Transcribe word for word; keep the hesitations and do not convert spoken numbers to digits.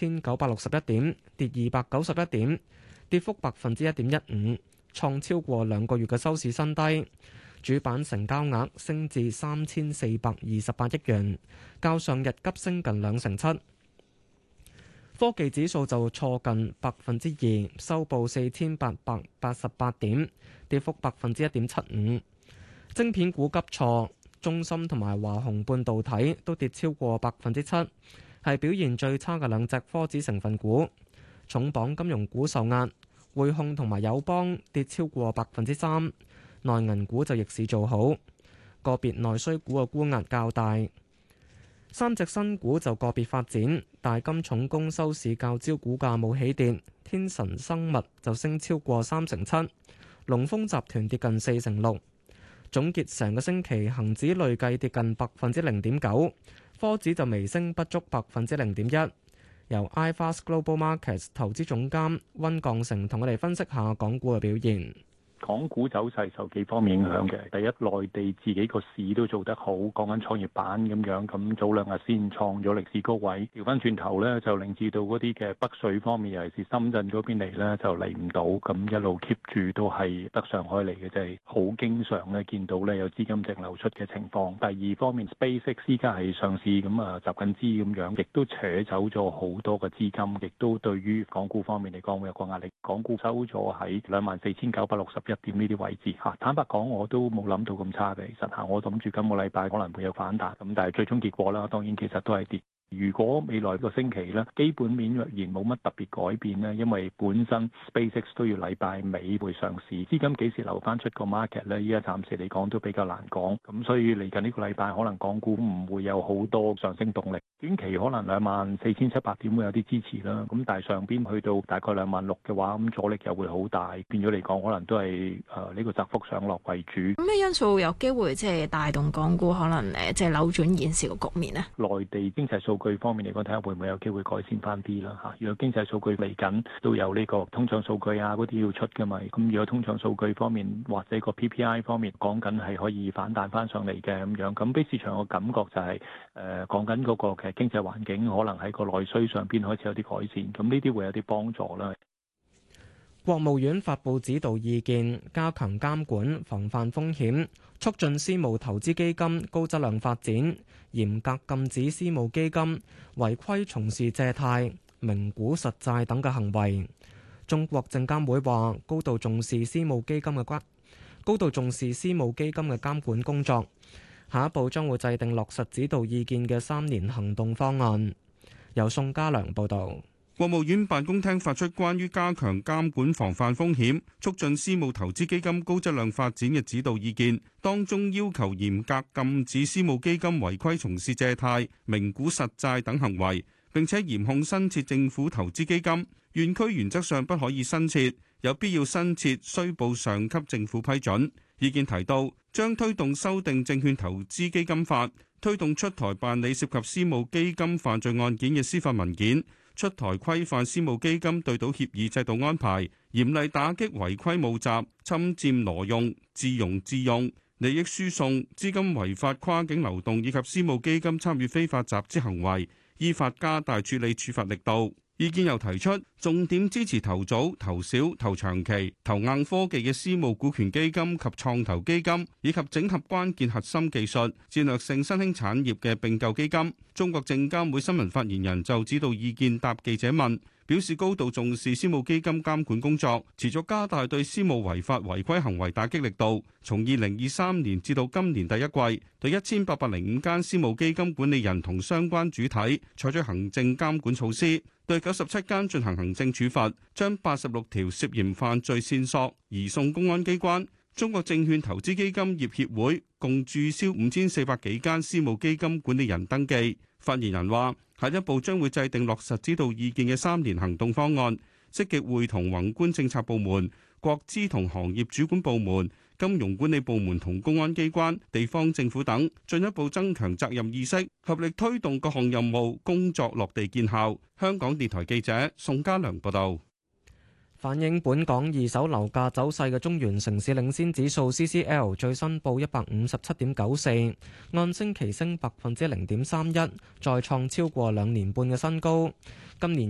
千九百六十一點，跌二百九十一點，跌幅百分之一點一五，創超過兩個月嘅收市新低。主板成交額升至三千四百二十八億元，較上日急升近兩成七。科技指數就挫近百分之二，收報四千八百八十八點，跌幅百分之一點七五。晶片股急挫，中芯同埋華虹半導體都跌超過百分之七，係表現最差嘅兩隻科指成分股。重磅金融股受壓，匯控同埋友邦跌超過百分之三。內銀股就逆市做好，個別內需股嘅沽壓較大。三隻新股就個別發展，大金重工收市較招股價冇起跌，天神生物就升超過三成七，龍豐集團跌近四成六。總結成個星期，恒指累計跌近百分之零點九，科指就微升不足百分之零點一。由 iFast Global Markets 投資總監溫鋼成同我哋分析下港股嘅表現。 港股走勢受幾方面影響嘅。第一，內地自己個市都做得好，講緊創業板咁樣，咁早兩日先創咗歷史高位。調翻轉頭咧，就令至到嗰啲嘅北水方面，尤其是深圳嗰邊嚟咧，就嚟唔到，咁一路 keep 住都係得上海嚟嘅，就係好經常咧見到咧有資金淨流出嘅情況。第二方面 ，SpaceX 依家係上市，咁啊集緊資咁樣，亦都扯走咗好多嘅資金，亦都對於港股方面嚟講會有個壓力。港股收咗喺兩萬四千九百六十一點呢啲位置嚇，坦白講我都冇諗到咁差嘅，其實嚇，我諗住今個禮拜可能會有反彈，咁但係最終結果啦，當然其實都係跌。如果未來個星期咧，基本面若然冇乜特別改變咧，因為本身 SpaceX 都要禮拜尾會上市，資金幾時流翻出個 market 咧？依家暫時嚟講都比較難講，咁所以嚟緊呢個禮拜可能港股唔會有好多上升動力，短期可能兩萬四千七百點會有啲支持啦。咁但係上邊去到大概兩萬六嘅話，咁阻力又會好大，變咗嚟講可能都係誒呢個窄幅上落為主。 咩因素有機會即係帶動港股可能誒即係扭轉現時個局面咧？ 內地經濟數據方面嚟講，睇下會唔會有機會改善翻啲啦嚇。如果經濟數據嚟緊都有呢個通脹數據啊嗰啲要出㗎嘛，咁如果通脹數據方面或者個 P P I 方面講緊係可以反彈翻上嚟嘅咁樣，咁俾市場個感覺就係誒講緊嗰個嘅經濟環境可能喺個內需上邊開始有啲改善，咁呢啲會有啲幫助啦。 國務院發布指導意見，加強監管、防範風險，促進私募投資基金高質量發展，嚴格禁止私募基金違規從事借貸、名股實債等嘅行為。中國證監會話高度重視私募基金嘅關，高度重視私募基金嘅監管工作。下一步將會制定落實指導意見嘅三年行動方案。由宋家良報導。 國務院辦公廳發出關於加強監管防範風險、促進私募投資基金高質量發展嘅指導意見，當中要求嚴格禁止私募基金違規從事借貸、名股實債等行為，並且嚴控新設政府投資基金，園區原則上不可以新設，有必要新設須報上級政府批准。意見提到，將推動修訂證券投資基金法，推動出台辦理涉及私募基金犯罪案件嘅司法文件，出台規範私募基金對賭協議制度安排，嚴厲打擊違規募集、侵佔挪用、自融自用、利益輸送、資金違法跨境流動以及私募基金參與非法集資行為，依法加大處理處罰力度。意見又提出，重點支持投早、投小、投長期、投硬科技嘅私募股權基金及創投基金，以及整合關鍵核心技術、戰略性新興產業嘅併購基金。中國證監會新聞發言人就指導意見答記者問，表示高度重視私募基金監管工作，持續加大對私募違法違規行為打擊力度。從二零二三年至到今年第一季，對一千八百零五間私募基金管理人同相關主體採取行政監管措施，對九十七間進行行政處罰，將八十六條涉嫌犯罪線索移送公安機關。中國證券投資基金業協會共註銷五千四百幾間私募基金管理人登記。發言人話，下一步將會制定落實指導意見嘅三年行動方案，積極會同宏觀政策部門、國資同行業主管部門、金融管理部門同公安機關、地方政府等，進一步增強責任意識，合力推動各項任務工作落地見效。香港電台記者宋家良報道。 反映本港二手樓價走勢嘅中原城市領先指數 C C L 最新報一百五十七點九四，按星期升百分之零點三一，再創超過兩年半嘅新高。今年